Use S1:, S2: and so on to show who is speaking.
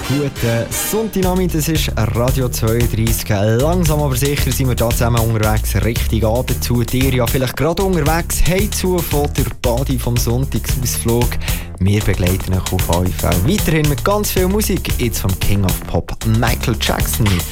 S1: Guten Sonntagnachmittag, das ist Radio 32. Langsam aber sicher sind wir da zusammen unterwegs, Richtung Abend zu dir. Ja, vielleicht gerade unterwegs, heimzu von der Badi vom Sonntagsausflug. Wir begleiten euch auf jeden Fall weiterhin mit ganz viel Musik. Jetzt vom King of Pop, Michael Jackson.